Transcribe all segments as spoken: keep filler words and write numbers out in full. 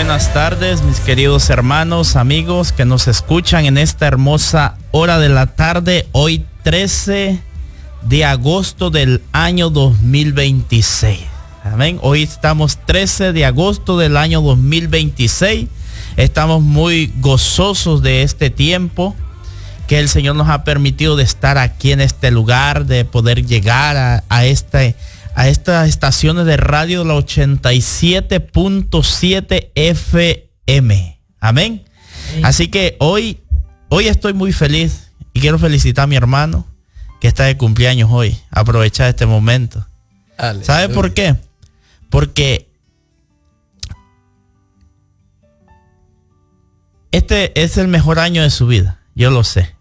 buenas tardes, mis queridos hermanos, amigos que nos escuchan en esta hermosa hora de la tarde. Hoy trece de agosto del año dos mil veintiséis. Amén. Hoy estamos trece de agosto del año dos mil veintiséis. Estamos muy gozosos de este tiempo que el Señor nos ha permitido de estar aquí en este lugar, de poder llegar a, a este a estas estaciones de radio, la ochenta y siete punto siete F M. Amén. Sí. Así que hoy, hoy estoy muy feliz y quiero felicitar a mi hermano que está de cumpleaños hoy. Aprovechar este momento. Aleluya. ¿Sabe por qué? Porque este es el mejor año de su vida. Yo lo sé.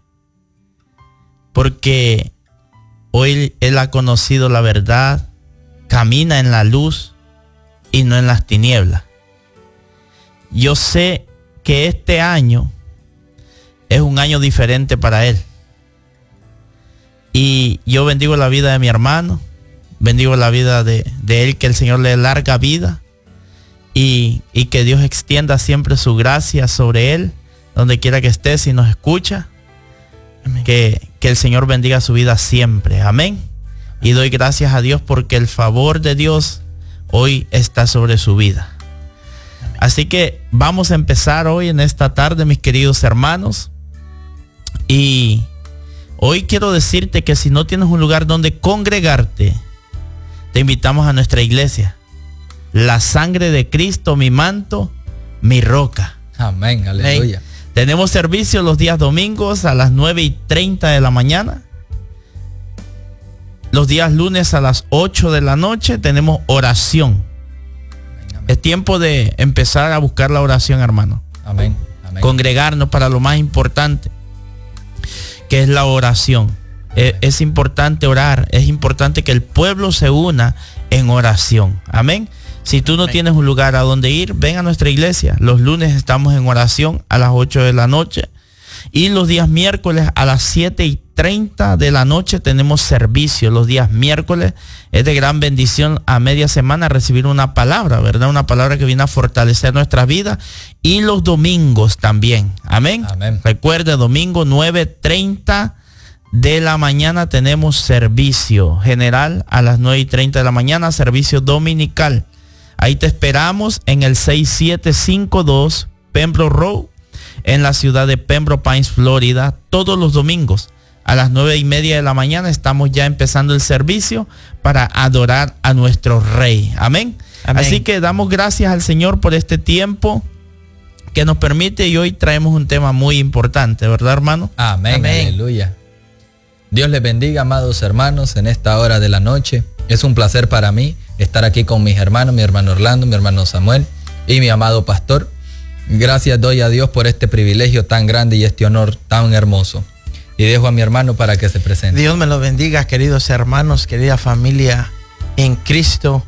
Porque hoy él ha conocido la verdad. Camina en la luz y no en las tinieblas. Yo sé que este año es un año diferente para él. Y yo bendigo la vida de mi hermano. Bendigo la vida de, de él, que el Señor le dé larga vida. Y, y que Dios extienda siempre su gracia sobre él, donde quiera que esté, si nos escucha. Amén. Que, que el Señor bendiga su vida siempre. Amén. Y doy gracias a Dios porque el favor de Dios hoy está sobre su vida. Amén. Así que vamos a empezar hoy en esta tarde, mis queridos hermanos. Y hoy quiero decirte que si no tienes un lugar donde congregarte, te invitamos a nuestra iglesia. La sangre de Cristo, mi manto, mi roca. Amén, aleluya. Amén. Tenemos servicio los días domingos a las nueve y treinta de la mañana. Los días lunes a las ocho de la noche tenemos oración. Amén, amén. Es tiempo de empezar a buscar la oración, hermano. Amén, amén. Congregarnos para lo más importante, que es la oración. Es, es importante orar. Es importante que el pueblo se una en oración. Amén. Si tú no amén. Tienes un lugar a donde ir, ven a nuestra iglesia. Los lunes estamos en oración a las ocho de la noche. Y los días miércoles a las siete y treinta de la noche tenemos servicio. Los días miércoles es de gran bendición a media semana recibir una palabra, ¿verdad? Una palabra que viene a fortalecer nuestra vida. Y los domingos también. Amén. Amén. Recuerde, domingo nueve treinta de la mañana tenemos servicio general a las nueve y treinta de la mañana, servicio dominical. Ahí te esperamos en el seis siete cinco dos Pembroke Road, en la ciudad de Pembroke Pines, Florida, todos los domingos. A las nueve y media de la mañana estamos ya empezando el servicio para adorar a nuestro Rey. Amén. Amén. Así que damos gracias al Señor por este tiempo que nos permite, y hoy traemos un tema muy importante, ¿verdad, hermano? Amén, amén. Aleluya. Dios les bendiga, amados hermanos, en esta hora de la noche. Es un placer para mí estar aquí con mis hermanos, mi hermano Orlando, mi hermano Samuel y mi amado pastor. Gracias doy a Dios por este privilegio tan grande y este honor tan hermoso. Y dejo a mi hermano para que se presente. Dios me lo bendiga, queridos hermanos, querida familia en Cristo.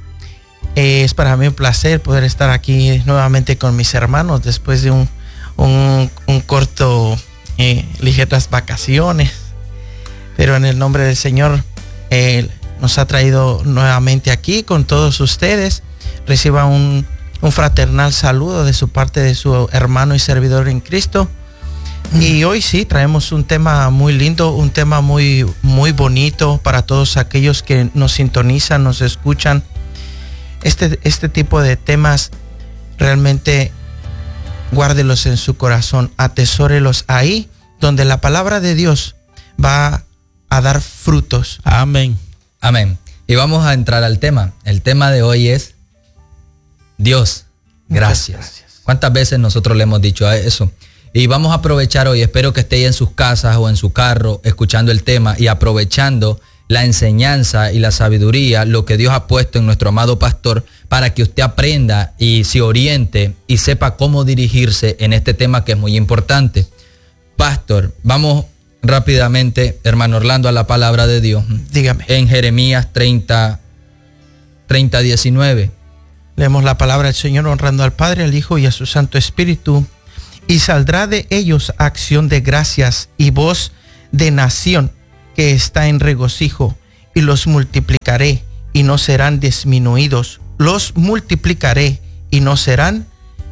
Eh, es para mí un placer poder estar aquí nuevamente con mis hermanos después de un, un, un corto, eh, ligeras vacaciones. Pero en el nombre del Señor, eh, nos ha traído nuevamente aquí con todos ustedes. Reciba un Un fraternal saludo de su parte de su hermano y servidor en Cristo. Mm. Y hoy sí traemos un tema muy lindo, un tema muy, muy bonito para todos aquellos que nos sintonizan, nos escuchan. Este, este tipo de temas realmente guárdelos en su corazón, atesórelos ahí donde la palabra de Dios va a dar frutos. Amén. Amén. Y vamos a entrar al tema. El tema de hoy es Dios, gracias. gracias. ¿Cuántas veces nosotros le hemos dicho a eso? Y vamos a aprovechar hoy, espero que esté ahí en sus casas o en su carro escuchando el tema y aprovechando la enseñanza y la sabiduría, lo que Dios ha puesto en nuestro amado pastor, para que usted aprenda y se oriente y sepa cómo dirigirse en este tema que es muy importante. Pastor, vamos rápidamente, hermano Orlando, a la palabra de Dios. Dígame. En Jeremías treinta, treinta, diecinueve. Leemos la palabra del Señor honrando al Padre, al Hijo y a su Santo Espíritu. Y saldrá de ellos acción de gracias y voz de nación que está en regocijo. Y los multiplicaré y no serán disminuidos. Los multiplicaré y no serán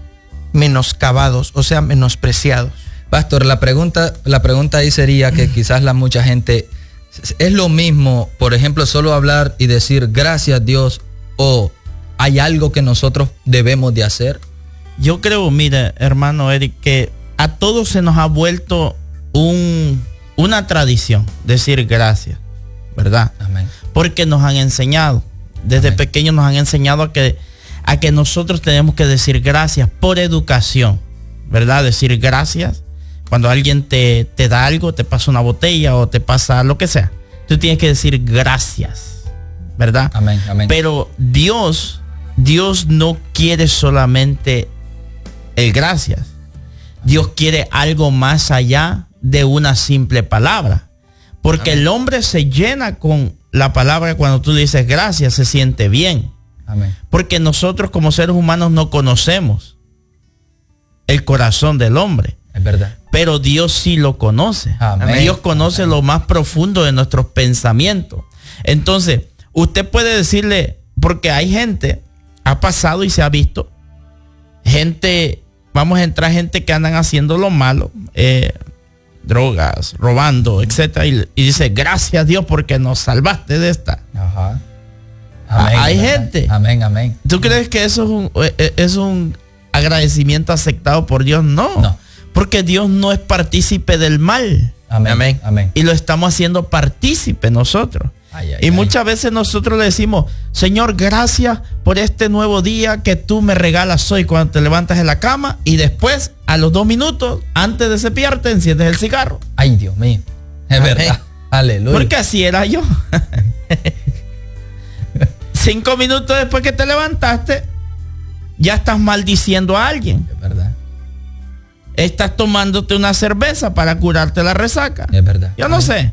menoscabados, o sea, menospreciados. Pastor, la pregunta, la pregunta ahí sería que quizás la mucha gente, ¿es lo mismo, por ejemplo, solo hablar y decir gracias Dios, o hay algo que nosotros debemos de hacer? Yo creo, mire, hermano Eric, que a todos se nos ha vuelto un, una tradición decir gracias, ¿verdad? Amén. Porque nos han enseñado, desde Amén. pequeños nos han enseñado a que, a que nosotros tenemos que decir gracias por educación, ¿verdad? Decir gracias cuando alguien te, te da algo, te pasa una botella o te pasa lo que sea. Tú tienes que decir gracias, ¿verdad? Amén, amén. Pero Dios, Dios no quiere solamente el gracias. Dios quiere algo más allá de una simple palabra. Porque Amén. el hombre se llena con la palabra cuando tú le dices gracias, se siente bien. Amén. Porque nosotros como seres humanos no conocemos el corazón del hombre. Es verdad. Pero Dios sí lo conoce. Amén. Dios conoce Amén. lo más profundo de nuestros pensamientos. Entonces, usted puede decirle, porque hay gente, ha pasado y se ha visto, gente, vamos a entrar gente que andan haciendo lo malo, eh, drogas, robando, etcétera, y, y dice, gracias Dios porque nos salvaste de esta. Ajá. Amén, Hay ¿verdad? gente. Amén, amén. ¿Tú crees que eso es un, eh, es un agradecimiento aceptado por Dios? No. No. Porque Dios no es partícipe del mal. Amén. Amén. Amén. Y lo estamos haciendo partícipe nosotros. Ay, ay, y ay. muchas veces nosotros le decimos, Señor, gracias por este nuevo día que tú me regalas hoy cuando te levantas de la cama, y después, a los dos minutos, antes de cepillarte, enciendes el cigarro. Ay, Dios mío. Es Amén. verdad. Aleluya. Porque así era yo. Cinco minutos después que te levantaste, ya estás maldiciendo a alguien. Es verdad. Estás tomándote una cerveza para curarte la resaca. Es verdad. Yo no sé.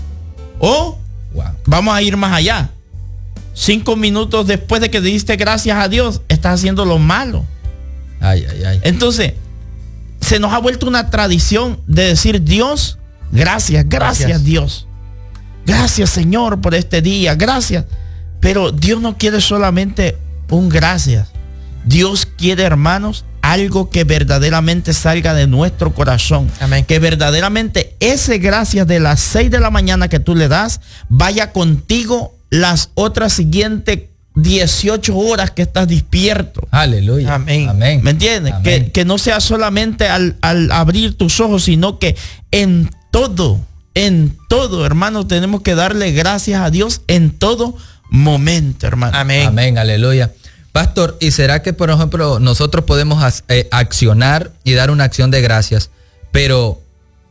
O Wow. vamos a ir más allá. Cinco minutos después de que diste gracias a Dios, estás haciendo lo malo. Ay, ay, ay. Entonces, se nos ha vuelto una tradición de decir, Dios, gracias, gracias, Gracias. Dios. Gracias, Señor, por este día, gracias. Pero Dios no quiere solamente un gracias. Dios quiere, hermanos, algo que verdaderamente salga de nuestro corazón. Amén. Que verdaderamente ese gracias de las seis de la mañana que tú le das, vaya contigo las otras siguientes dieciocho horas que estás despierto. Aleluya. Amén. Amén. ¿Me entiendes? Amén. Que, que no sea solamente al, al abrir tus ojos, sino que en todo, en todo, hermano, tenemos que darle gracias a Dios en todo momento, hermano. Amén. Amén, aleluya. Pastor, ¿y será que, por ejemplo, nosotros podemos eh, accionar y dar una acción de gracias, pero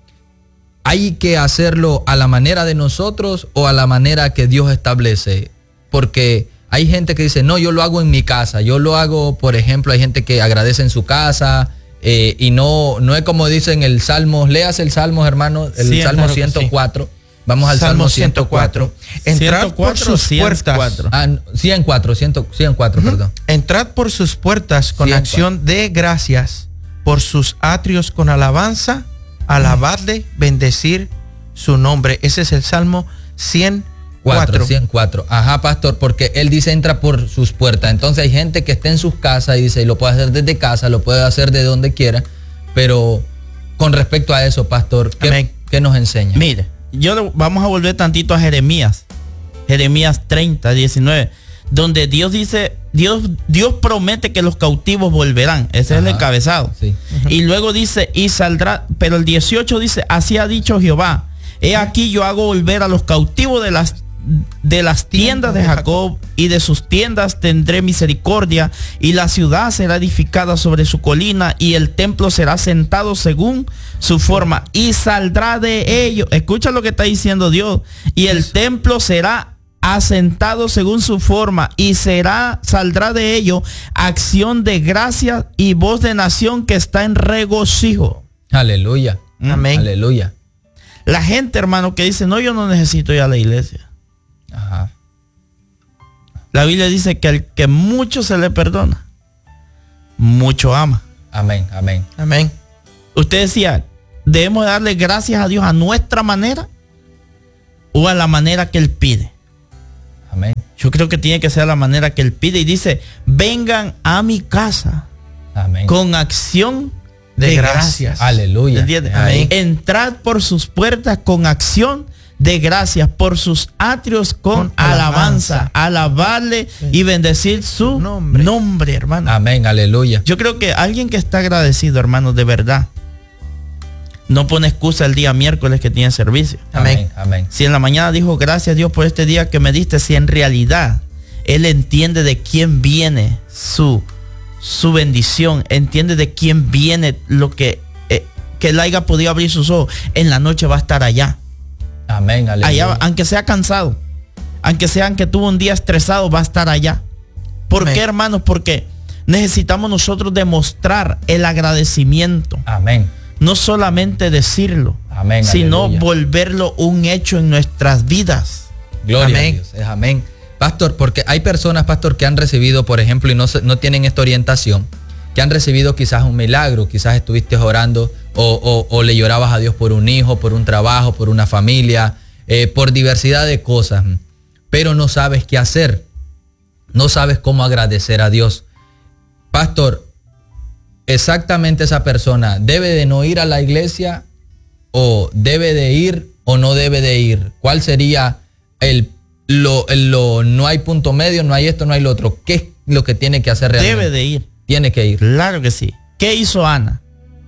hay que hacerlo a la manera de nosotros o a la manera que Dios establece? Porque hay gente que dice, no, yo lo hago en mi casa, yo lo hago, por ejemplo, hay gente que agradece en su casa, eh, y no, no es como dicen el Salmo, leas el Salmo, hermano, el Sí, Salmo claro que ciento cuatro. sí. Vamos al Salmo, Salmo ciento cuatro. Entrad por ciento cuatro, sus puertas. ciento cuatro. Ah, no, ciento cuatro, cien, ciento cuatro, perdón. Entrad por sus puertas con Cien, acción de gracias, por sus atrios con alabanza, alabadle, bendecir su nombre. Ese es el Salmo ciento cuatro. ciento cuatro. Ajá, pastor, porque él dice entra por sus puertas. Entonces hay gente que está en sus casas y dice, y lo puede hacer desde casa, lo puede hacer de donde quiera. Pero con respecto a eso, pastor, ¿qué, Amén. ¿qué nos enseña? Mire, yo le- vamos a volver tantito a Jeremías. Jeremías treinta, diecinueve, donde Dios dice, Dios, Dios promete que los cautivos volverán. Ese es el Ajá. encabezado. Sí. Y luego dice, y saldrá, pero el dieciocho dice, así ha dicho Jehová, he aquí yo hago volver a los cautivos de las de las tiendas de Jacob, y de sus tiendas tendré misericordia, y la ciudad será edificada sobre su colina, y el templo será sentado según su forma, y saldrá de ello. Escucha lo que está diciendo Dios. Y el templo será asentado según su forma, y será, saldrá de ello acción de gracia y voz de nación que está en regocijo. Aleluya. Amén. Aleluya. La gente, hermano, que dice, no, yo no necesito ir a la iglesia. Ajá. La Biblia dice que al que mucho se le perdona, mucho ama. Amén, amén. Amén. Usted decía, debemos darle gracias a Dios a nuestra manera o a la manera que Él pide. Amén. Yo creo que tiene que ser la manera que Él pide. Y dice, vengan a mi casa. Amén. Con acción de, De gracias. gracias. Aleluya. ¿Entiendes? Amén. Entrad por sus puertas con acción de gracias, por sus atrios con, Con alabanza. alabanza. Alabarle Sí. y bendecir su nombre, Nombre. hermano. Amén. Aleluya. Yo creo que alguien que está agradecido, hermano, de verdad, no pone excusa el día miércoles que tiene servicio. Amén. Amén. Si en la mañana dijo, gracias Dios por este día que me diste, si en realidad él entiende de quién viene su, su bendición, entiende de quién viene lo que, eh, que él haya podido abrir sus ojos, en la noche va a estar allá. Amén. Aleluya. Allá, aunque sea cansado, aunque sea que tuvo un día estresado, va a estar allá. ¿Por Amén. qué, hermanos? Porque necesitamos nosotros demostrar el agradecimiento. Amén. No solamente decirlo, Amén, sino aleluya. volverlo un hecho en nuestras vidas. Gloria Amén. a Dios. Es amén. Pastor, porque hay personas, pastor, que han recibido, por ejemplo, y no, se- no tienen esta orientación, que han recibido quizás un milagro, quizás estuviste orando o, o- o le llorabas a Dios por un hijo, por un trabajo, por una familia, eh, por diversidad de cosas, pero no sabes qué hacer, no sabes cómo agradecer a Dios. Pastor, exactamente esa persona debe de no ir a la iglesia o debe de ir o no debe de ir. ¿Cuál sería el lo, lo no hay punto medio, no hay esto, no hay lo otro? ¿Qué es lo que tiene que hacer realmente? Debe de ir. Tiene que ir. Claro que sí. ¿Qué hizo Ana?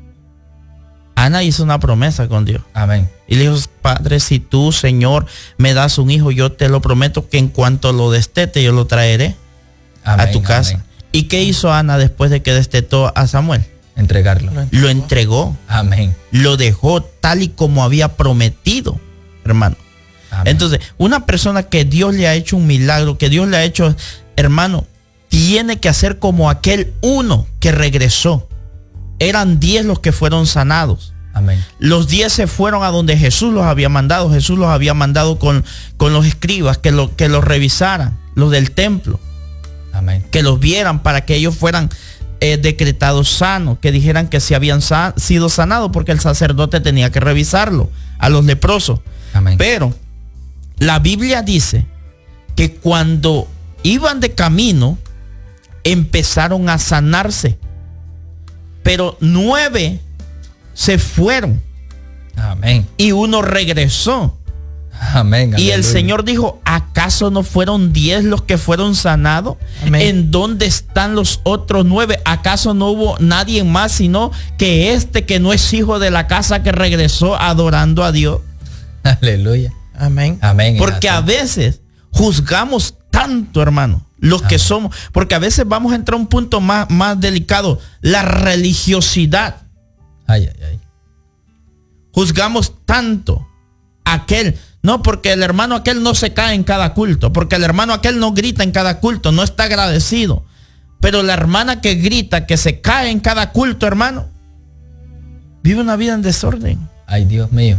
Ana hizo una promesa con Dios. Amén. Y le dijo, Padre, si tú, Señor, me das un hijo, yo te lo prometo que en cuanto lo destete, yo lo traeré Amén, a tu casa. amén. ¿Y qué hizo Ana después de que destetó a Samuel? Entregarlo. Lo entregó, Amén. lo dejó tal y como había prometido, hermano. Amén. Entonces, una persona que Dios le ha hecho un milagro, que Dios le ha hecho, hermano, tiene que hacer como aquel uno que regresó. Eran diez los que fueron sanados. Amén. Los diez se fueron a donde Jesús los había mandado. Jesús los había mandado con, con los escribas que, lo, que los revisaran, los del templo, Amén. que los vieran para que ellos fueran eh, decretados sanos, que dijeran que se habían sa- sido sanados, porque el sacerdote tenía que revisarlo a los leprosos. Amén. Pero la Biblia dice que cuando iban de camino empezaron a sanarse, pero nueve se fueron Amén. y uno regresó. Amén. Y el Aleluya. Señor dijo, ¿acaso no fueron diez los que fueron sanados? Amén. ¿En dónde están los otros nueve? ¿Acaso no hubo nadie más sino que este que no es hijo de la casa que regresó adorando a Dios? Aleluya. Amén. Amén. Porque a veces juzgamos tanto, hermano, los que Amén. somos, porque a veces vamos a entrar a un punto más, más delicado, la religiosidad. Ay, ay, ay. Juzgamos tanto aquel, no, porque el hermano aquel no se cae en cada culto, porque el hermano aquel no grita en cada culto, no está agradecido. Pero la hermana que grita, que se cae en cada culto, hermano, vive una vida en desorden. Ay, Dios mío.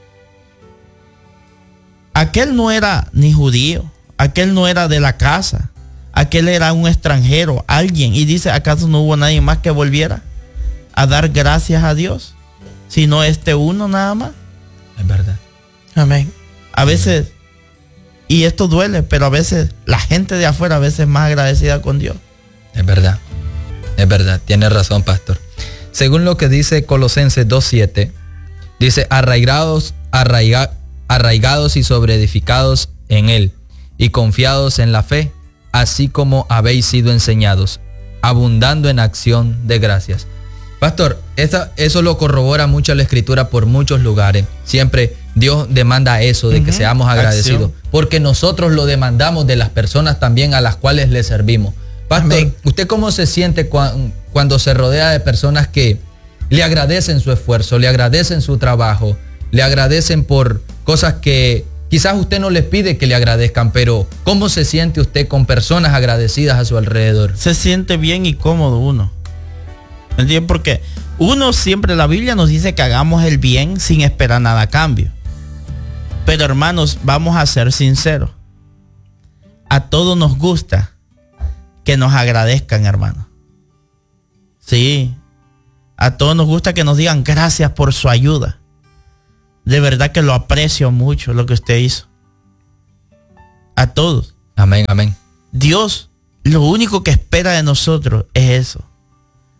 Aquel no era ni judío, aquel no era de la casa, aquel era un extranjero, alguien. Y dice, ¿acaso no hubo nadie más que volviera a dar gracias a Dios? Sino este uno nada más. Es verdad. Amén. A veces, y esto duele, pero a veces la gente de afuera a veces es más agradecida con Dios. Es verdad. Es verdad. Tiene razón, pastor. Según lo que dice Colosenses dos siete, dice, arraigados, arraiga, arraigados y sobreedificados en él, y confiados en la fe, así como habéis sido enseñados, abundando en acción de gracias. Pastor, esa, eso lo corrobora mucho la escritura por muchos lugares. Siempre Dios demanda eso, de que Ujú, seamos agradecidos, acción. porque nosotros lo demandamos de las personas también a las cuales le servimos. Pastor, Amén. ¿usted cómo se siente cuan- cuando se rodea de personas que le agradecen su esfuerzo, le agradecen su trabajo, le agradecen por cosas que quizás usted no les pide que le agradezcan, pero cómo se siente usted con personas agradecidas a su alrededor? Se siente bien y cómodo uno. ¿Me entiendes? Porque uno siempre, la Biblia nos dice que hagamos el bien sin esperar nada a cambio. Pero hermanos, vamos a ser sinceros. A todos nos gusta que nos agradezcan, hermano. Sí. A todos nos gusta que nos digan gracias por su ayuda. De verdad que lo aprecio mucho lo que usted hizo. A todos. Amén, amén. Dios lo único que espera de nosotros es eso.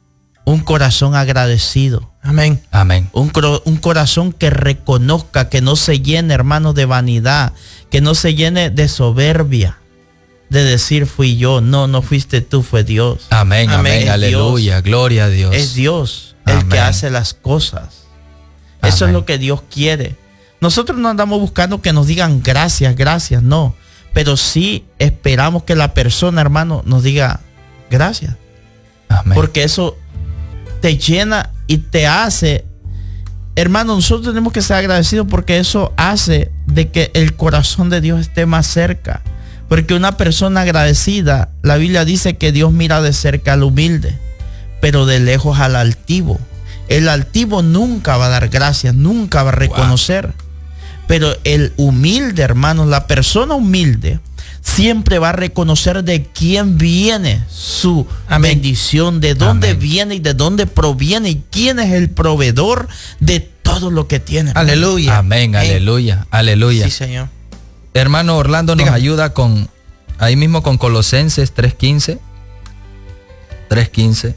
un corazón agradecido. Amén. Amén. Un, un corazón que reconozca, que no se llene, hermanos, de vanidad, que no se llene de soberbia, de decir fui yo. No, no fuiste tú, fue Dios. Amén, amén, aleluya, Dios. Gloria a Dios. Es Dios el Amén. que hace las cosas. Amén. Eso es lo que Dios quiere. Nosotros no andamos buscando que nos digan gracias, gracias, no. Pero sí esperamos que la persona, hermano, nos diga gracias. Amén. Porque eso te llena y te hace, hermano, nosotros tenemos que ser agradecidos porque eso hace de que el corazón de Dios esté más cerca. Porque una persona agradecida, la Biblia dice que Dios mira de cerca al humilde, pero de lejos al altivo. El altivo nunca va a dar gracias, nunca va a reconocer. Wow. Pero el humilde, hermanos, la persona humilde siempre va a reconocer de quién viene su Amén. bendición, de dónde Amén. viene y de dónde proviene y quién es el proveedor de todo lo que tiene. Aleluya. Amén, Amén. aleluya, aleluya. Sí, Señor. Hermano Orlando nos Dígame. ayuda con, ahí mismo con Colosenses tres quince. tres quince.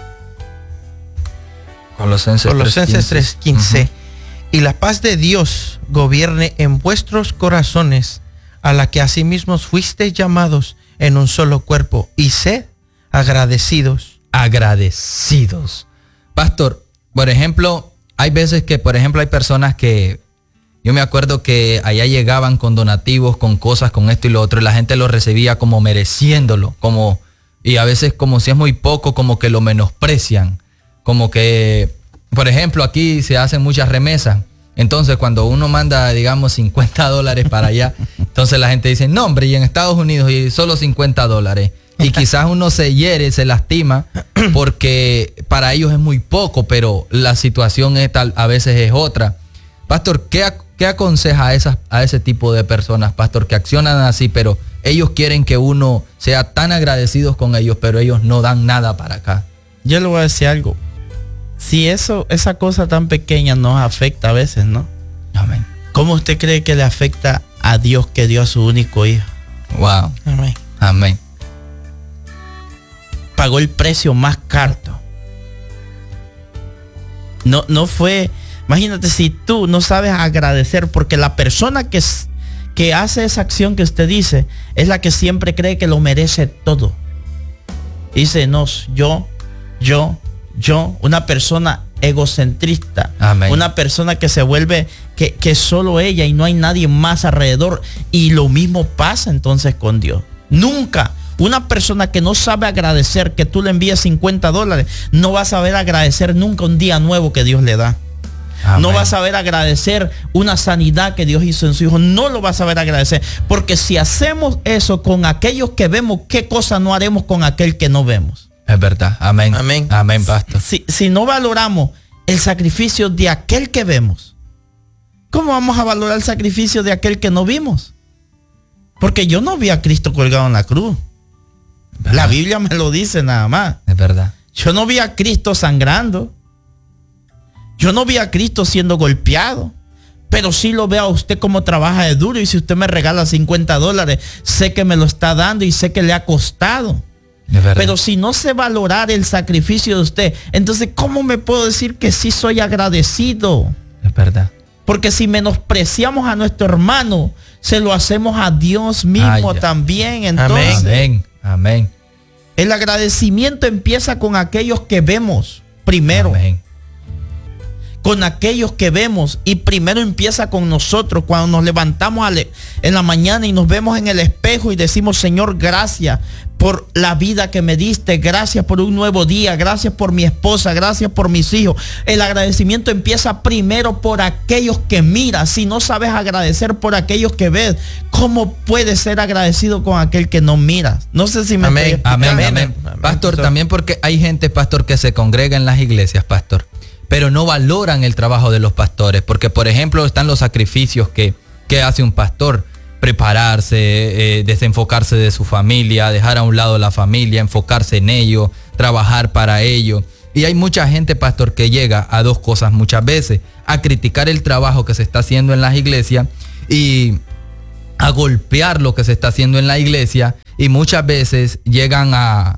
Colosenses, Colosenses tres quince. Uh-huh. Y la paz de Dios gobierne en vuestros corazones, a la que asimismo fuisteis llamados en un solo cuerpo, y sed agradecidos. Agradecidos. Pastor, por ejemplo, hay veces que, por ejemplo, hay personas que, yo me acuerdo que allá llegaban con donativos, con cosas, con esto y lo otro, y la gente lo recibía como mereciéndolo, como, y a veces como si es muy poco, como que lo menosprecian, como que, por ejemplo, aquí se hacen muchas remesas. Entonces, cuando uno manda, digamos, cincuenta dólares para allá, entonces la gente dice, no, hombre, y en Estados Unidos, y solo cincuenta dólares. Y quizás uno se hiere, se lastima, porque para ellos es muy poco, pero la situación es tal, a veces es otra. Pastor, ¿qué, qué aconseja a, esas, a ese tipo de personas, pastor, que accionan así, pero ellos quieren que uno sea tan agradecidos con ellos, pero ellos no dan nada para acá? Yo le voy a decir algo. Si eso, esa cosa tan pequeña nos afecta a veces, ¿no? Amén. ¿Cómo usted cree que le afecta a Dios que dio a su único hijo? Wow. Amén. Amén. Pagó el precio más caro. No, no fue, imagínate si tú no sabes agradecer, porque la persona que, que hace esa acción que usted dice es la que siempre cree que lo merece todo. Dice, no, yo, yo, yo, una persona egocentrista. Amén. Una persona que se vuelve que, que solo ella y no hay nadie más alrededor. Y lo mismo pasa entonces con Dios. Nunca una persona que no sabe agradecer que tú le envíes cincuenta dólares, no va a saber agradecer nunca un día nuevo que Dios le da. Amén. No va a saber agradecer una sanidad que Dios hizo en su hijo. No lo va a saber agradecer. Porque si hacemos eso con aquellos que vemos, ¿qué cosa no haremos con aquel que no vemos? Es verdad. Amén. Amén. Amén, pastor. Si, si no valoramos el sacrificio de aquel que vemos, ¿cómo vamos a valorar el sacrificio de aquel que no vimos? Porque yo no vi a Cristo colgado en la cruz. ¿Verdad? La Biblia me lo dice nada más. Es verdad. Yo no vi a Cristo sangrando. Yo no vi a Cristo siendo golpeado. Pero sí lo veo a usted como trabaja de duro. Y si usted me regala cincuenta dólares, sé que me lo está dando y sé que le ha costado. Pero si no sé valorar el sacrificio de usted, entonces ¿cómo me puedo decir que sí soy agradecido? Es verdad. Porque si menospreciamos a nuestro hermano, se lo hacemos a Dios mismo Ay, también. Entonces, amén, amén. El agradecimiento empieza con aquellos que vemos primero. Amén. Con aquellos que vemos, y primero empieza con nosotros cuando nos levantamos en la mañana y nos vemos en el espejo y decimos, Señor, gracias por la vida que me diste, gracias por un nuevo día, gracias por mi esposa, gracias por mis hijos. El agradecimiento empieza primero por aquellos que miras. Si no sabes agradecer por aquellos que ves, ¿cómo puedes ser agradecido con aquel que no miras? No sé si me amén, estoy amén, amén, amén. Pastor, pastor, también porque hay gente, pastor, que se congrega en las iglesias, pastor, pero no valoran el trabajo de los pastores, porque por ejemplo están los sacrificios que, que hace un pastor, prepararse, eh, desenfocarse de su familia, dejar a un lado la familia, enfocarse en ello, trabajar para ello. Y hay mucha gente, pastor, que llega a dos cosas muchas veces: a criticar el trabajo que se está haciendo en las iglesias y a golpear lo que se está haciendo en la iglesia, y muchas veces llegan a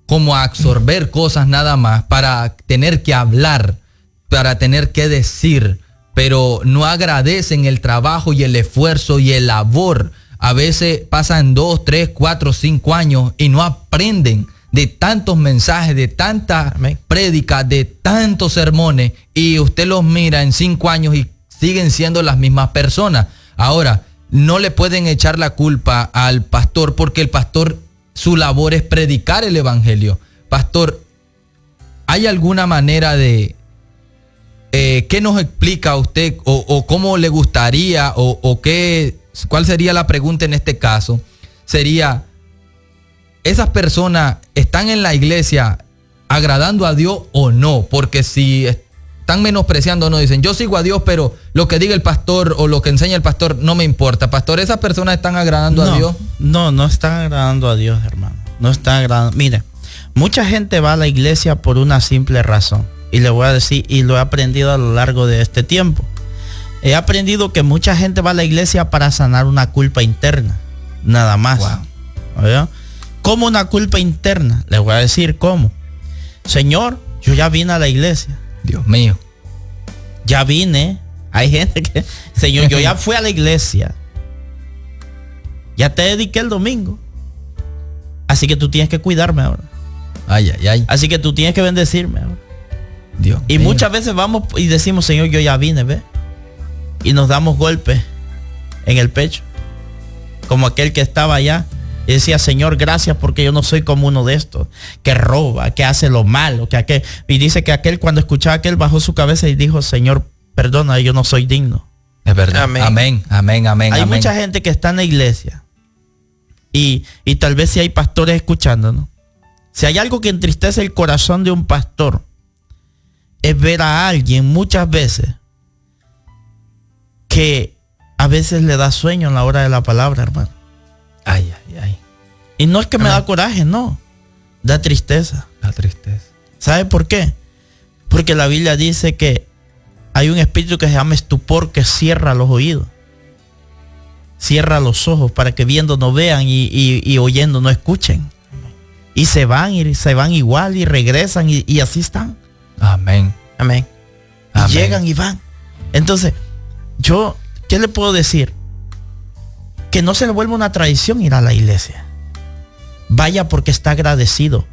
como a absorber cosas nada más, para tener que hablar, para tener que decir, pero no agradecen el trabajo y el esfuerzo y el labor. A veces pasan dos, tres, cuatro, cinco años y no aprenden de tantos mensajes, de tantas prédicas, de tantos sermones, y usted los mira en cinco años y siguen siendo las mismas personas. Ahora, no le pueden echar la culpa al pastor, porque el pastor, su labor es predicar el evangelio. Pastor, ¿hay alguna manera de, eh, qué nos explica usted, o, o cómo le gustaría, o, o qué, cuál sería la pregunta en este caso? Sería, ¿esas personas están en la iglesia agradando a Dios o no? Porque si están menospreciando, no dicen, yo sigo a Dios, pero lo que diga el pastor o lo que enseña el pastor no me importa. Pastor, ¿esas personas están agradando no, a Dios? No, no están agradando a Dios, hermano. No están agradando. Mire, mucha gente va a la iglesia por una simple razón. Y le voy a decir, y lo he aprendido a lo largo de este tiempo. He aprendido que mucha gente va a la iglesia para sanar una culpa interna. Nada más. Wow. ¿Oye? ¿Cómo una culpa interna? Les voy a decir cómo. Señor, yo ya vine a la iglesia. Dios mío. Ya vine. Hay gente que, Señor, yo ya fui a la iglesia. Ya te dediqué el domingo. Así que tú tienes que cuidarme ahora. Ay, ay, ay. Así que tú tienes que bendecirme ahora. Dios y mío. muchas veces vamos y decimos, Señor, yo ya vine, ¿ve? Y nos damos golpes en el pecho. Como aquel que estaba allá y decía, Señor, gracias porque yo no soy como uno de estos, que roba, que hace lo malo, que aquel. Y dice que aquel, cuando escuchaba aquel, bajó su cabeza y dijo, Señor, perdona, yo no soy digno. Es verdad. Amén, amén, amén, amén. Hay amén. mucha gente que está en la iglesia. Y, y tal vez si hay pastores escuchándonos. Si hay algo que entristece el corazón de un pastor, es ver a alguien muchas veces que a veces le da sueño en la hora de la palabra, hermano. Ay, ay, ay. Y no es que me da coraje, no. Da tristeza. Da tristeza. ¿Sabe por qué? Porque la Biblia dice que hay un espíritu que se llama estupor que cierra los oídos. Cierra los ojos para que viendo no vean y, y, y oyendo no escuchen. Y se van y se van igual y regresan y, y así están. Amén. Amén. Y Amén. llegan y van. Entonces, yo, ¿qué le puedo decir? Que no se le vuelva una tradición ir a la iglesia. Vaya porque está agradecido.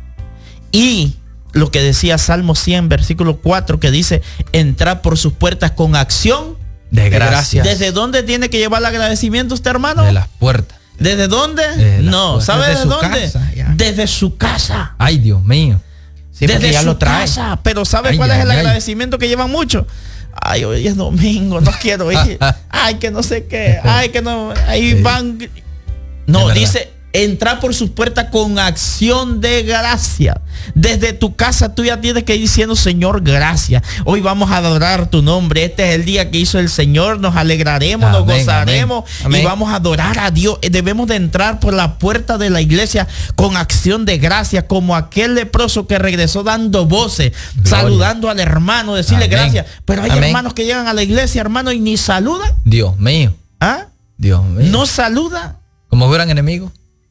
Y lo que decía Salmo cien, versículo cuatro, que dice, entrar por sus puertas con acción de gracias. ¿Desde dónde tiene que llevar el agradecimiento usted, hermano? De las puertas. ¿Desde dónde? Desde no, ¿sabe desde de su dónde? casa, Desde su casa. Ay, Dios mío. Sí, desde ya su lo trae. casa. Pero ¿sabe Ay, cuál ay, es el ay. agradecimiento que llevan mucho? Ay, hoy es domingo, no quiero ir. Ay, que no sé qué. Ay, que no. Ahí Sí. van. No, Es dice, entrar por sus puertas con acción de gracia. Desde tu casa tú ya tienes que ir diciendo, Señor, gracias. Hoy vamos a adorar tu nombre. Este es el día que hizo el Señor. Nos alegraremos, Amén, nos gozaremos amén. y Amén. vamos a adorar a Dios. Debemos de entrar por la puerta de la iglesia con acción de gracia, como aquel leproso que regresó dando voces, Gloria. saludando al hermano, decirle Amén. gracias. Pero hay Amén. hermanos que llegan a la iglesia, hermano, y ni saludan. Dios mío. ¿Ah? Dios mío. No saludan. Como fueran enemigos.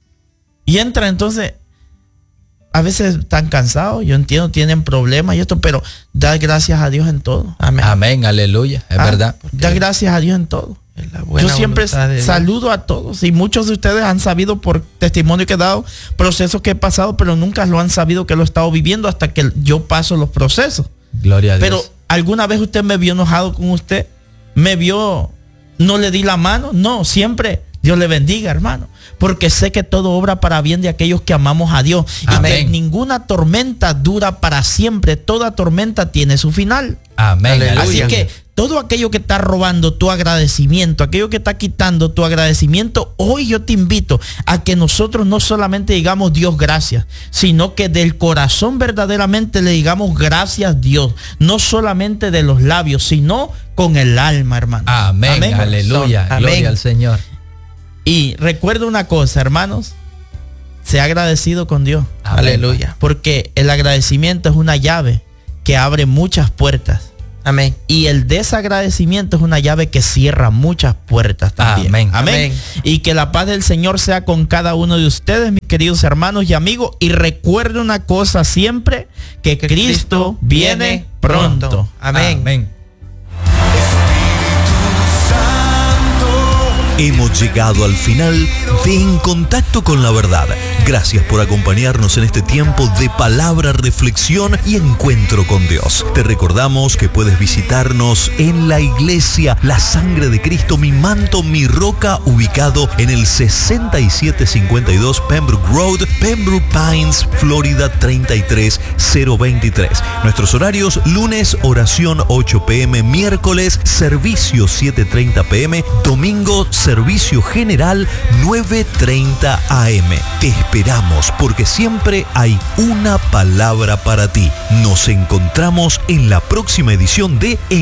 Y entra entonces, a veces están cansados, yo entiendo, tienen problemas y esto, pero da gracias a Dios en todo. Amén. Amén, aleluya. Es Ah, verdad. Da gracias a Dios en todo. Es la buena Yo siempre voluntad de Dios. saludo a todos y muchos de ustedes han sabido por testimonio que he dado, procesos que he pasado, pero nunca lo han sabido que lo he estado viviendo hasta que yo paso los procesos. Gloria a Dios. Pero ¿alguna vez usted me vio enojado con usted? ¿Me vio, no le di la mano? No, siempre Dios le bendiga, hermano. Porque sé que todo obra para bien de aquellos que amamos a Dios. Amén. Y que ninguna tormenta dura para siempre. Toda tormenta tiene su final. Amén. Aleluya. Así aleluya. que todo aquello que está robando tu agradecimiento, aquello que está quitando tu agradecimiento, hoy yo te invito a que nosotros no solamente digamos Dios gracias, sino que del corazón verdaderamente le digamos gracias Dios. No solamente de los labios, sino con el alma, hermano. Amén, Amén. aleluya. Amén. Gloria al Señor. Y recuerda una cosa, hermanos, sea agradecido con Dios. Amén. Aleluya. Porque el agradecimiento es una llave que abre muchas puertas. Amén. Y el desagradecimiento es una llave que cierra muchas puertas también. Amén. Amén. Amén. Y que la paz del Señor sea con cada uno de ustedes, mis queridos hermanos y amigos. Y recuerde una cosa siempre, que, que Cristo, Cristo viene, viene pronto. pronto. Amén. Amén. Hemos llegado al final de En Contacto con la Verdad. Gracias por acompañarnos en este tiempo de palabra, reflexión y encuentro con Dios. Te recordamos que puedes visitarnos en la iglesia La Sangre de Cristo, Mi Manto, Mi Roca, ubicado en el sesenta y siete cincuenta y dos Pembroke Road, Pembroke Pines, Florida treinta y tres cero veintitrés. Nuestros horarios: lunes, oración ocho pe eme, miércoles, servicio siete treinta pe eme, domingo, servicio general nueve treinta a eme. Te esperamos porque siempre hay una palabra para ti. Nos encontramos en la próxima edición de